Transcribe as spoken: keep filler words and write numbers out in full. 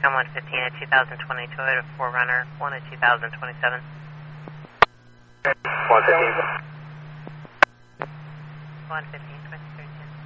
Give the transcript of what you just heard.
Taxicom one fifteen, a two thousand twenty Toyota four runner, one a two thousand twenty-seven. one fifteen. one fifteen, twenty-three ten.